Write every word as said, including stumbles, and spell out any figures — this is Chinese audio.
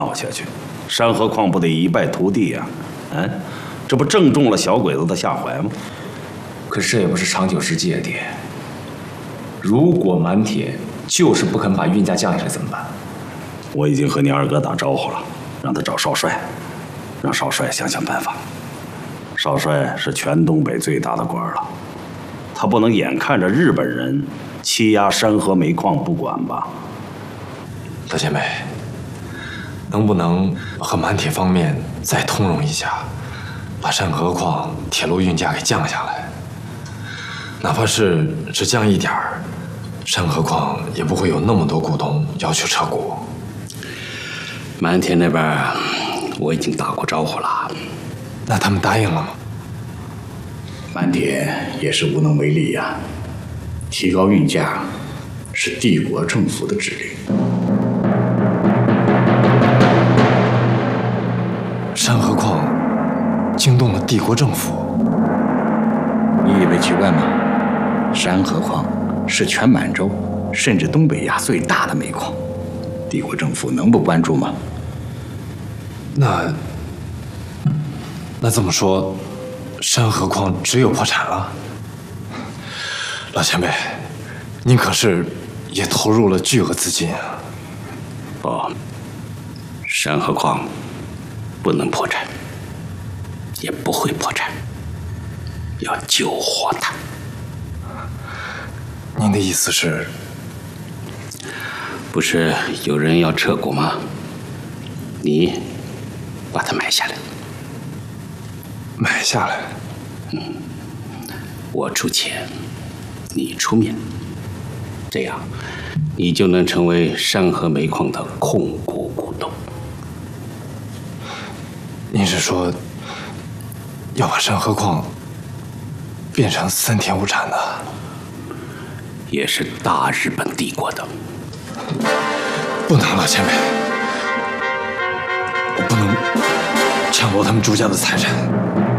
闹下去，山河矿不得一败涂地呀、啊？嗯，这不正中了小鬼子的下怀吗？ 可是这也不是长久之计啊，爹。如果满铁就是不肯把运价降下来怎么办？ 我已经和你二哥打招呼了，让他找少帅，让少帅想想办法。少帅是全东北最大的官了，他不能眼看着日本人欺压山河煤矿不管吧？ 老前辈，能不能和满铁方面再通融一下，把山河矿铁路运价给降下来？哪怕是只降一点儿，山河矿也不会有那么多股东要求撤股。 满铁那边我已经打过招呼了。 那他们答应了吗？ 满铁也是无能为力呀、啊。提高运价是帝国政府的指令。 山河矿惊动了帝国政府， 你以为奇怪吗？山河矿是全满洲甚至东北亚最大的煤矿，帝国政府能不关注吗？ 那那这么说，山河矿只有破产了？老前辈，您可是也投入了巨额资金啊！ 不，山河矿不能破产，也不会破产，要救活它。 您的意思是？ 不是有人要撤股吗？你把它买下来。 买下来？ 嗯，我出钱，你出面，这样你就能成为山河煤矿的控股股东。 您是说要把山河矿变成三田物产的？ 也是大日本帝国的。 不能，老前辈，我不能抢夺他们朱家的财产。